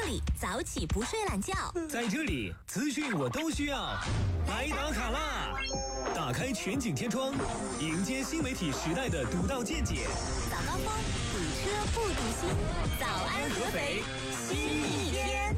里早起不睡懒觉， 在这里资讯我都需要，来打卡啦！打开全景天窗，迎接新媒体时代的独到见解。 早高峰，堵车不堵心，早安合肥，新一天。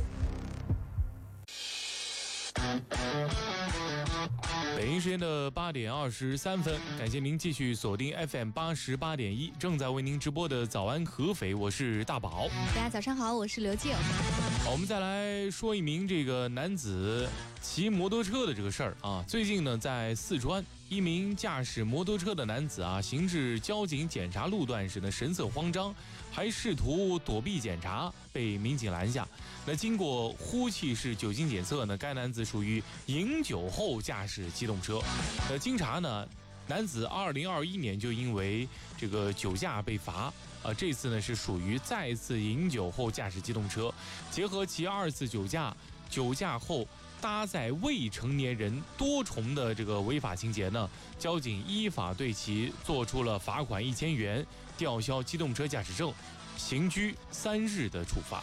北京时间的8点23分，感谢您继续锁定 FM 88.1，正在为您直播的早安合肥，我是大宝。 大家早上好，我是刘静。 好，我们再来说一名这个男子骑摩托车的这个事儿啊。最近呢，在四川，一名驾驶摩托车的男子啊，行至交警检查路段时呢，神色慌张，还试图躲避检查，被民警拦下。那经过呼气式酒精检测呢，该男子属于饮酒后驾驶机动车。经查呢，男子2021年就因为这个酒驾被罚。这次呢是属于再次饮酒后驾驶机动车，结合其2次酒驾后搭载未成年人多重的这个违法情节呢，交警依法对其做出了罚款1000元、吊销机动车驾驶证、刑拘3日的处罚。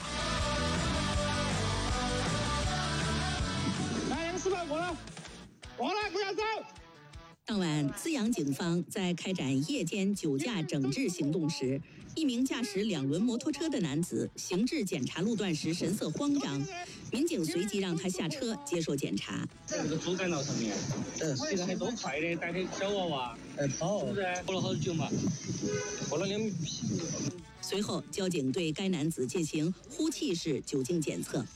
来，200过来，不要走。 当晚，资阳警方在开展夜间酒驾整治行动时，一名驾驶2轮摩托车的男子行至检查路段时神色慌张，民警随即让他下车接受检查。 这个主干道上面，这个还多快的，带个小娃娃，跑，是不是？喝了好久嘛？喝了2瓶啤。 随后，交警对该男子进行呼气式酒精检测。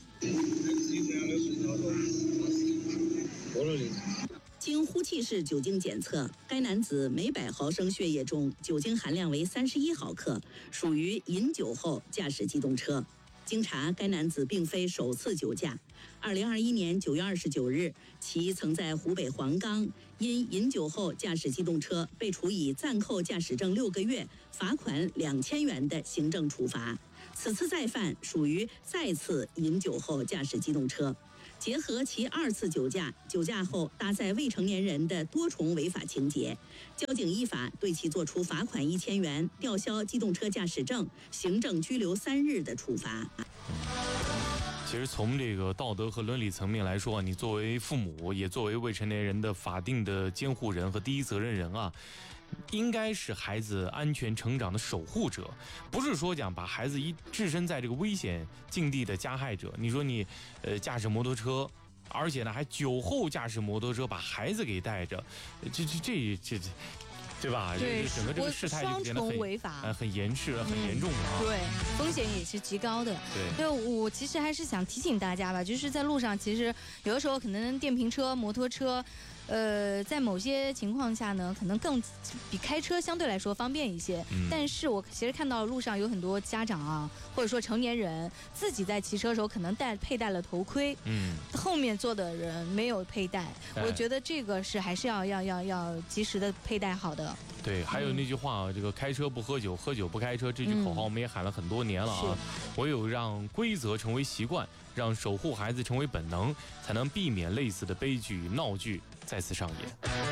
经呼气式酒精检测，该男子每100毫升血液中酒精含量为31毫克，属于饮酒后驾驶机动车。经查，该男子并非首次酒驾。2021年9月29日，其曾在湖北黄冈因饮酒后驾驶机动车被处以暂扣驾驶证6个月、罚款2000元的行政处罚。此次再犯属于再次饮酒后驾驶机动车。结合其2次酒驾后搭载未成年人的多重违法情节，交警依法对其作出罚款1000元、吊销机动车驾驶证、行政拘留3日的处罚。 其实从这个道德和伦理层面来说，你作为父母，也作为未成年人的法定的监护人和第一责任人啊，应该是孩子安全成长的守护者，不是说讲把孩子置身在这个危险境地的加害者。你说你驾驶摩托车，而且呢还酒后驾驶摩托车，把孩子给带着，这对吧？ 对， 整个这个事态就变得双重违法， 很严重啊。 对，风险也是极高的。 对， 所以我其实还是想提醒大家吧，就是在路上，其实有的时候可能电瓶车、摩托车，在某些情况下呢，可能更比开车相对来说方便一些。但是我其实看到路上有很多家长啊，或者说成年人自己在骑车的时候，可能佩戴了头盔，后面坐的人没有佩戴。我觉得这个是还是要及时的佩戴好的。 对，还有那句话啊，这个开车不喝酒，喝酒不开车，这句口号我们也喊了很多年了啊。唯有让规则成为习惯，让守护孩子成为本能，才能避免类似的悲剧闹剧再次上演。